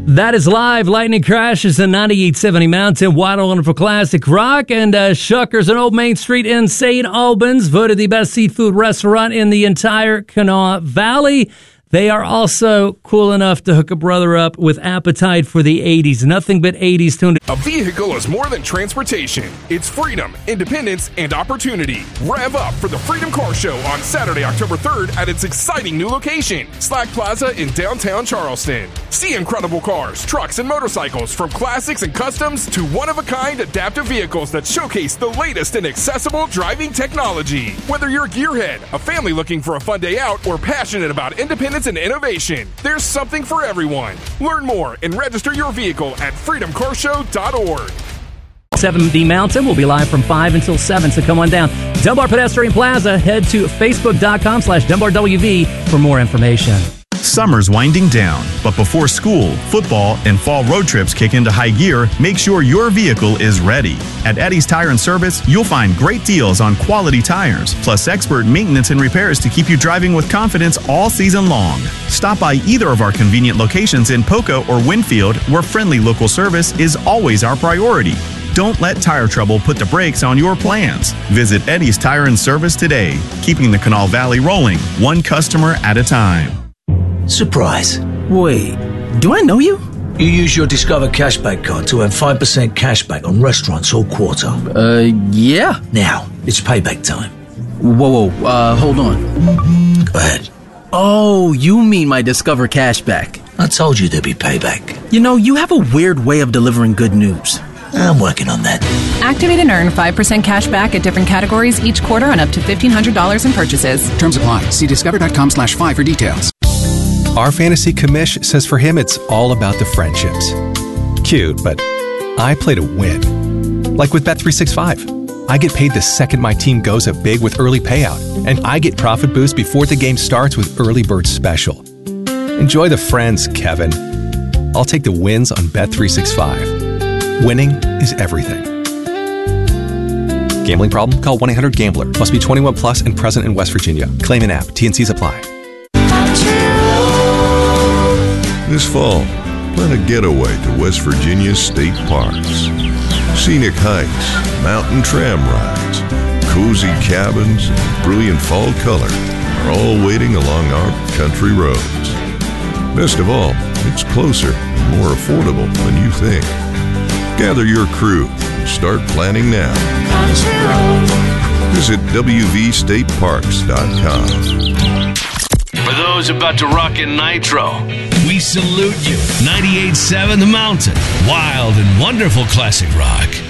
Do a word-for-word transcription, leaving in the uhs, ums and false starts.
That is live. Lightning Crashes in ninety-eight seventy Mountain. Wild and Wonderful Classic Rock. And uh, Shuckers on Old Main Street in Saint Albans, voted the best seafood restaurant in the entire Kanawha Valley. They are also cool enough to hook a brother up with appetite for the eighties. Nothing but eighties tuned. A vehicle is more than transportation. It's freedom, independence, and opportunity. Rev up for the Freedom Car Show on Saturday, October third at its exciting new location, Slack Plaza in downtown Charleston. See incredible cars, trucks, and motorcycles, from classics and customs to one-of-a-kind adaptive vehicles that showcase the latest in accessible driving technology. Whether you're a gearhead, a family looking for a fun day out, or passionate about independence and innovation, there's something for everyone. Learn more and register your vehicle at freedom car show dot org. seventy Mountain will be live from five until seven, so come on down. Dunbar Pedestrian Plaza. Head to facebook.com slash DunbarWV for more information. Summer's winding down, but before school, football, and fall road trips kick into high gear, make sure your vehicle is ready. At Eddie's Tire and Service, you'll find great deals on quality tires, plus expert maintenance and repairs to keep you driving with confidence all season long. Stop by either of our convenient locations in Poco or Winfield, where friendly local service is always our priority. Don't let tire trouble put the brakes on your plans. Visit Eddie's Tire and Service today, keeping the Kanawha Valley rolling, one customer at a time. Surprise. Wait, do I know you? You use your Discover Cashback card to earn five percent cashback on restaurants all quarter. Uh, yeah. Now, it's payback time. Whoa, whoa, uh, hold on. Go ahead. Oh, you mean my Discover Cashback. I told you there'd be payback. You know, you have a weird way of delivering good news. I'm working on that. Activate and earn five percent cash back at different categories each quarter on up to fifteen hundred dollars in purchases. Terms apply. See discover.com slash five for details. Our fantasy commish says for him it's all about the friendships. Cute, but I play to win. Like with Bet three sixty-five. I get paid the second my team goes up big with early payout, and I get profit boost before the game starts with Early Bird Special. Enjoy the friends, Kevin. I'll take the wins on Bet three sixty-five. Winning is everything. Gambling problem? Call one eight hundred gambler. Must be twenty-one plus and present in West Virginia. Claim an app. T N Cs apply. This fall, plan a getaway to West Virginia's state parks. Scenic hikes, mountain tram rides, cozy cabins, and brilliant fall color are all waiting along our country roads. Best of all, it's closer and more affordable than you think. Gather your crew and start planning now. Visit W V state parks dot com. For those about to rock in Nitro, we salute you. ninety-eight point seven The Mountain. Wild and wonderful classic rock.